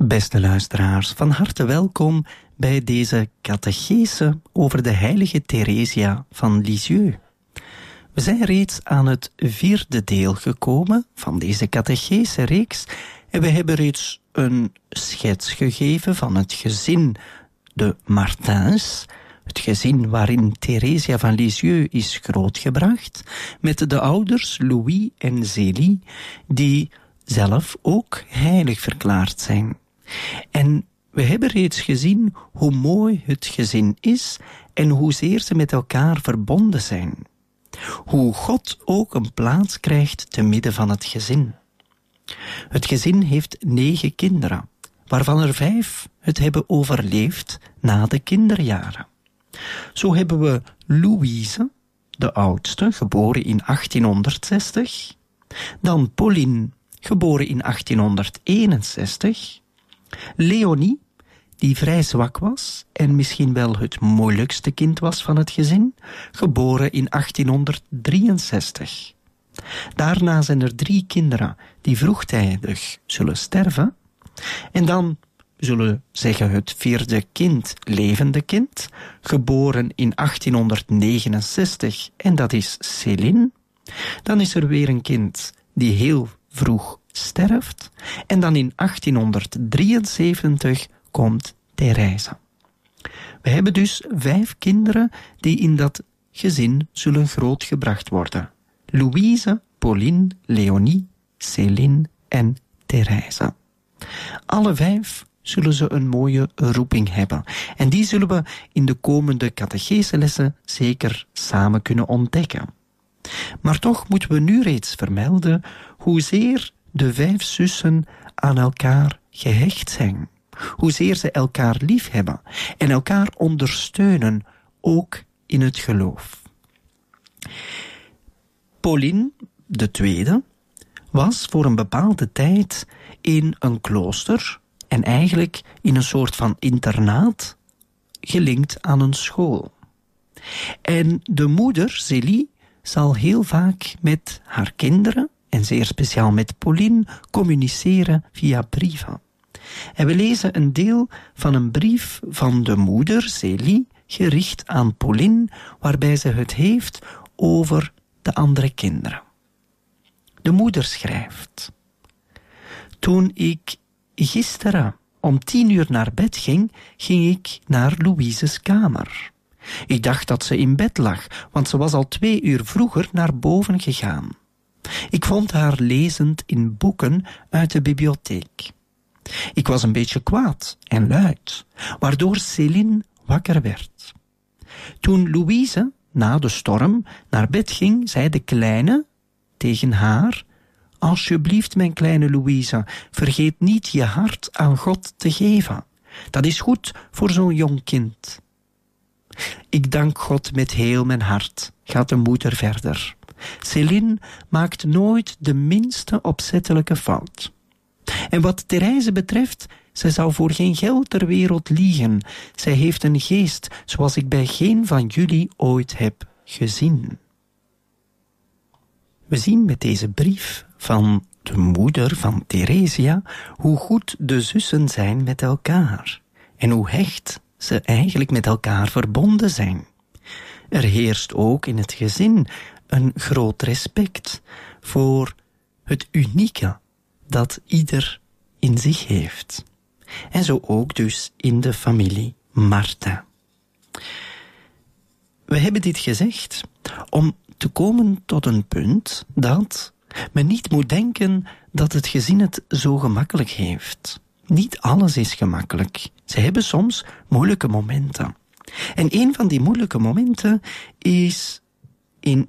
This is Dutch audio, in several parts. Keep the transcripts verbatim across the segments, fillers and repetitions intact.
Beste luisteraars, van harte welkom bij deze catechese over de heilige Theresia van Lisieux. We zijn reeds aan het vierde deel gekomen van deze catechese-reeks en we hebben reeds een schets gegeven van het gezin de Martins, het gezin waarin Theresia van Lisieux is grootgebracht, met de ouders Louis en Zélie, die zelf ook heilig verklaard zijn. En we hebben reeds gezien hoe mooi het gezin is en hoezeer ze met elkaar verbonden zijn. Hoe God ook een plaats krijgt te midden van het gezin. Het gezin heeft negen kinderen, waarvan er vijf het hebben overleefd na de kinderjaren. Zo hebben we Louise, de oudste, geboren in achttienhonderdzestig. Dan Pauline, geboren in achttienhonderdeenenzestig. Leonie, die vrij zwak was en misschien wel het moeilijkste kind was van het gezin, geboren in achttienhonderddrieënzestig. Daarna zijn er drie kinderen die vroegtijdig zullen sterven. En dan zullen we zeggen het vierde kind, levende kind, geboren in achttienhonderdnegenenzestig, en dat is Céline. Dan is er weer een kind die heel vroeg sterft. En dan in achttienhonderddrieënzeventig komt Therese. We hebben dus vijf kinderen die in dat gezin zullen grootgebracht worden. Louise, Pauline, Leonie, Céline en Therese. Alle vijf zullen ze een mooie roeping hebben. En die zullen we in de komende catecheselessen zeker samen kunnen ontdekken. Maar toch moeten we nu reeds vermelden hoezeer de vijf zussen aan elkaar gehecht zijn. Hoezeer ze elkaar lief hebben en elkaar ondersteunen, ook in het geloof. Pauline, de tweede, was voor een bepaalde tijd in een klooster en eigenlijk in een soort van internaat gelinkt aan een school. En de moeder, Zélie, zal heel vaak met haar kinderen, en zeer speciaal met Pauline, communiceren via brieven. En we lezen een deel van een brief van de moeder, Zélie, gericht aan Pauline, waarbij ze het heeft over de andere kinderen. De moeder schrijft: Toen ik gisteren om tien uur naar bed ging, ging ik naar Louise's kamer. Ik dacht dat ze in bed lag, want ze was al twee uur vroeger naar boven gegaan. Ik vond haar lezend in boeken uit de bibliotheek. Ik was een beetje kwaad en luid, waardoor Céline wakker werd. Toen Louise, na de storm, naar bed ging, zei de kleine tegen haar: Alsjeblieft, mijn kleine Louise, vergeet niet je hart aan God te geven. Dat is goed voor zo'n jong kind. Ik dank God met heel mijn hart, gaat de moeder verder. Céline maakt nooit de minste opzettelijke fout. En wat Therese betreft, zij zou voor geen geld ter wereld liegen. Zij heeft een geest zoals ik bij geen van jullie ooit heb gezien. We zien met deze brief van de moeder van Theresia hoe goed de zussen zijn met elkaar en hoe hecht ze eigenlijk met elkaar verbonden zijn. Er heerst ook in het gezin een groot respect voor het unieke dat ieder in zich heeft. En zo ook dus in de familie Martin. We hebben dit gezegd om te komen tot een punt dat men niet moet denken dat het gezin het zo gemakkelijk heeft. Niet alles is gemakkelijk. Ze hebben soms moeilijke momenten. En een van die moeilijke momenten is in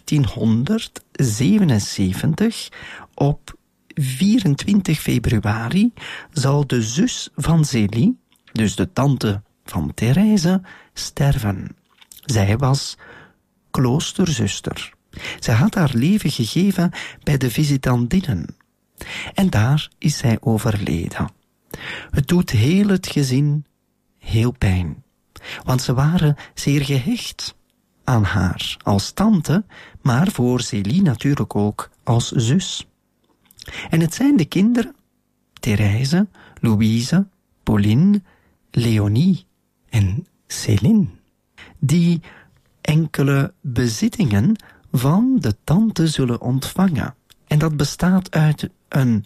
achttienhonderdzevenenzeventig, op vierentwintig februari, zal de zus van Zélie, dus de tante van Therese, sterven. Zij was kloosterzuster. Zij had haar leven gegeven bij de visitandinnen. En daar is zij overleden. Het doet heel het gezin heel pijn. Want ze waren zeer gehecht aan haar als tante, maar voor Zélie natuurlijk ook als zus. En het zijn de kinderen Therese, Louise, Pauline, Leonie en Céline, die enkele bezittingen van de tante zullen ontvangen. En dat bestaat uit een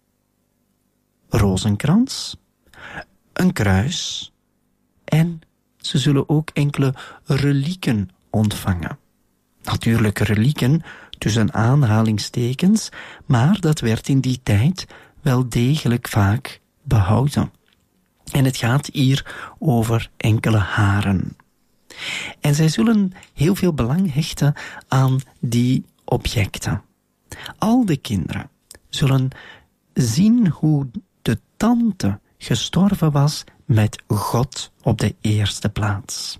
rozenkrans, een kruis en ze zullen ook enkele relieken ontvangen. Natuurlijk relieken tussen aanhalingstekens, maar dat werd in die tijd wel degelijk vaak behouden. En het gaat hier over enkele haren. En zij zullen heel veel belang hechten aan die objecten. Al de kinderen zullen zien hoe de tante gestorven was met God op de eerste plaats.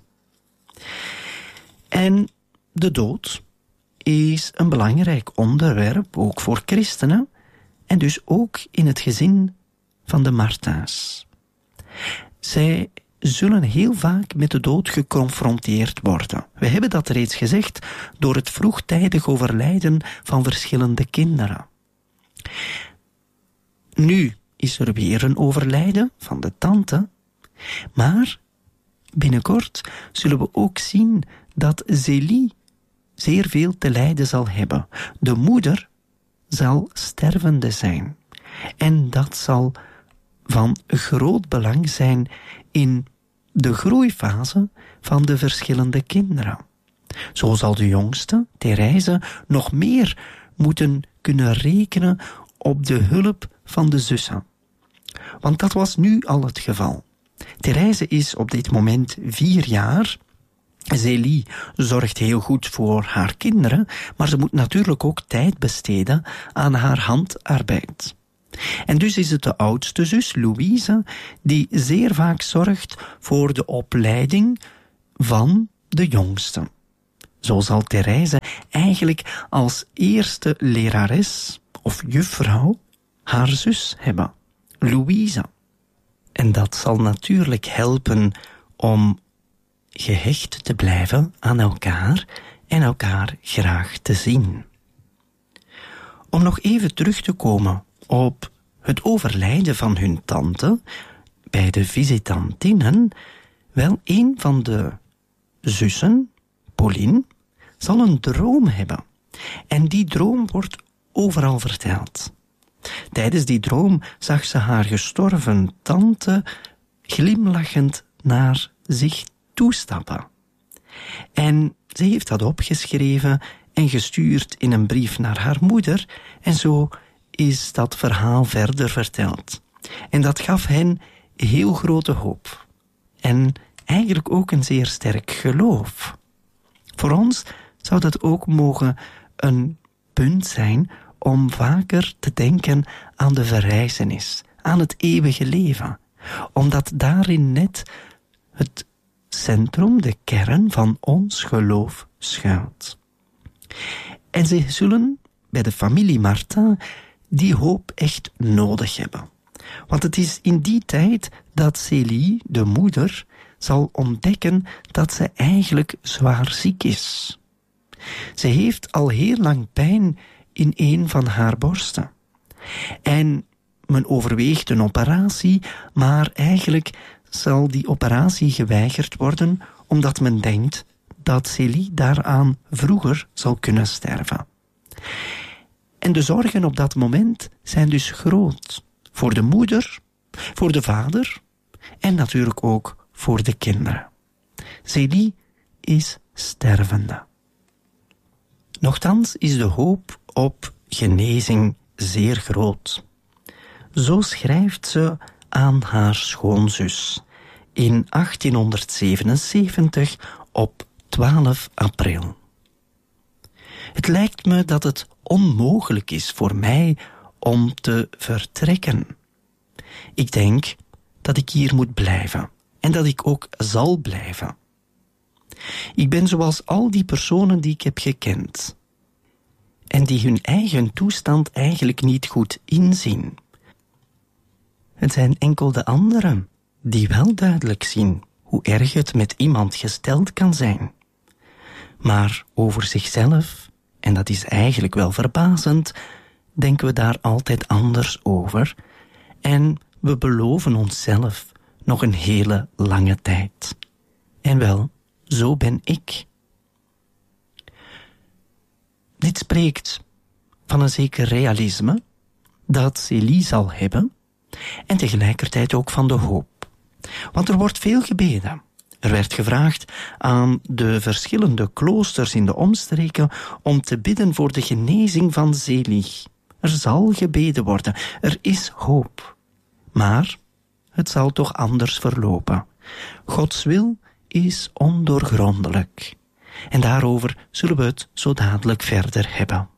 En de dood is een belangrijk onderwerp, ook voor christenen, en dus ook in het gezin van de Martha's. Zij zullen heel vaak met de dood geconfronteerd worden. We hebben dat reeds gezegd door het vroegtijdig overlijden van verschillende kinderen. Nu is er weer een overlijden van de tante, maar binnenkort zullen we ook zien dat Zélie zeer veel te lijden zal hebben. De moeder zal stervende zijn. En dat zal van groot belang zijn in de groeifase van de verschillende kinderen. Zo zal de jongste, Therese, nog meer moeten kunnen rekenen op de hulp van de zussen. Want dat was nu al het geval. Therese is op dit moment vier jaar. Zélie zorgt heel goed voor haar kinderen, maar ze moet natuurlijk ook tijd besteden aan haar handarbeid. En dus is het de oudste zus, Louise, die zeer vaak zorgt voor de opleiding van de jongste. Zo zal Therese eigenlijk als eerste lerares of juffrouw haar zus hebben, Louise. En dat zal natuurlijk helpen om gehecht te blijven aan elkaar en elkaar graag te zien. Om nog even terug te komen op het overlijden van hun tante bij de visitantinnen, wel een van de zussen, Pauline, zal een droom hebben. En die droom wordt overal verteld. Tijdens die droom zag ze haar gestorven tante glimlachend naar zich toestappen. En ze heeft dat opgeschreven en gestuurd in een brief naar haar moeder, en zo is dat verhaal verder verteld. En dat gaf hen heel grote hoop. En eigenlijk ook een zeer sterk geloof. Voor ons zou dat ook mogen een punt zijn om vaker te denken aan de verrijzenis, aan het eeuwige leven. Omdat daarin net het centrum, de kern van ons geloof schuilt. En ze zullen bij de familie Martha die hoop echt nodig hebben. Want het is in die tijd dat Célie, de moeder, zal ontdekken dat ze eigenlijk zwaar ziek is. Ze heeft al heel lang pijn in een van haar borsten. En men overweegt een operatie, maar eigenlijk zal die operatie geweigerd worden, omdat men denkt dat Célie daaraan vroeger zal kunnen sterven. En de zorgen op dat moment zijn dus groot. Voor de moeder, voor de vader en natuurlijk ook voor de kinderen. Célie is stervende. Nochtans is de hoop op genezing zeer groot. Zo schrijft ze aan haar schoonzus in achttienhonderdzevenenzeventig op twaalf april. Het lijkt me dat het onmogelijk is voor mij om te vertrekken. Ik denk dat ik hier moet blijven en dat ik ook zal blijven. Ik ben zoals al die personen die ik heb gekend en die hun eigen toestand eigenlijk niet goed inzien. Het zijn enkel de anderen die wel duidelijk zien hoe erg het met iemand gesteld kan zijn. Maar over zichzelf, en dat is eigenlijk wel verbazend, denken we daar altijd anders over En we beloven onszelf nog een hele lange tijd. En wel, zo ben ik. Dit spreekt van een zeker realisme dat Célie zal hebben en tegelijkertijd ook van de hoop. Want er wordt veel gebeden. Er werd gevraagd aan de verschillende kloosters in de omstreken om te bidden voor de genezing van Célie. Er zal gebeden worden, er is hoop. Maar het zal toch anders verlopen. Gods wil is ondoorgrondelijk. En daarover zullen we het zo dadelijk verder hebben.